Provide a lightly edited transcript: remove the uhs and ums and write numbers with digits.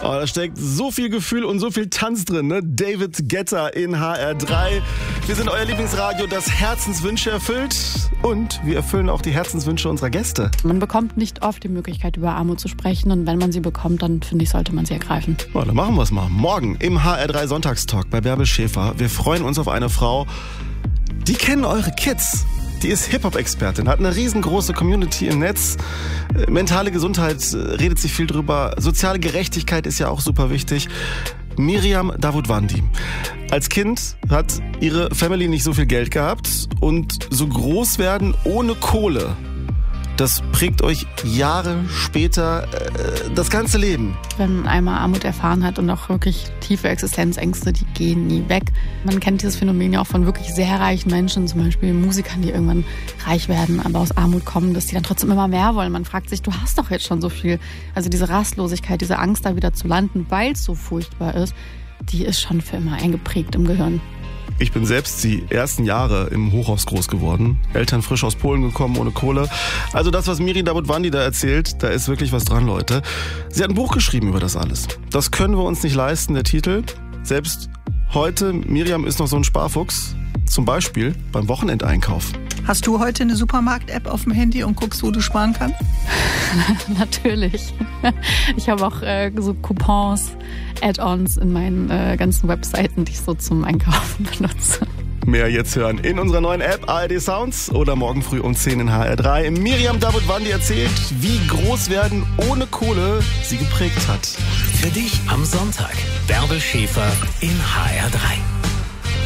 Oh, da steckt so viel Gefühl und so viel Tanz drin, ne? David Guetta in HR3. Wir sind euer Lieblingsradio, das Herzenswünsche erfüllt. Und wir erfüllen auch die Herzenswünsche unserer Gäste. Man bekommt nicht oft die Möglichkeit, über Armut zu sprechen. Und wenn man sie bekommt, dann finde ich, sollte man sie ergreifen. Oh, dann machen wir es mal. Morgen im HR3 Sonntagstalk bei Bärbel Schäfer. Wir freuen uns auf eine Frau, die kennen eure Kids. Die ist Hip-Hop-Expertin, hat eine riesengroße Community im Netz. Mentale Gesundheit, redet sich viel drüber. Soziale Gerechtigkeit ist ja auch super wichtig. Miriam Davutwandi. Als Kind hat ihre Family nicht so viel Geld gehabt und so groß werden ohne Kohle. Das prägt euch Jahre später das ganze Leben. Wenn man einmal Armut erfahren hat und auch wirklich tiefe Existenzängste, die gehen nie weg. Man kennt dieses Phänomen ja auch von wirklich sehr reichen Menschen, zum Beispiel Musikern, die irgendwann reich werden, aber aus Armut kommen, dass die dann trotzdem immer mehr wollen. Man fragt sich, du hast doch jetzt schon so viel. Also diese Rastlosigkeit, diese Angst, da wieder zu landen, weil es so furchtbar ist, die ist schon für immer eingeprägt im Gehirn. Ich bin selbst die ersten Jahre im Hochhaus groß geworden. Eltern frisch aus Polen gekommen, ohne Kohle. Also das, was Miriam Davutwandi da erzählt, da ist wirklich was dran, Leute. Sie hat ein Buch geschrieben über das alles. Das können wir uns nicht leisten, der Titel. Selbst heute, Miriam ist noch so ein Sparfuchs. Zum Beispiel beim Wochenendeinkauf. Hast du heute eine Supermarkt-App auf dem Handy und guckst, wo du sparen kannst? Natürlich. Ich habe auch so Coupons, Add-ons in meinen ganzen Webseiten, die ich so zum Einkaufen benutze. Mehr jetzt hören in unserer neuen App ARD Sounds oder morgen früh um 10 in HR3. Miriam Davutwandi erzählt, wie groß werden ohne Kohle sie geprägt hat. Für dich am Sonntag. Bärbel Schäfer in HR3.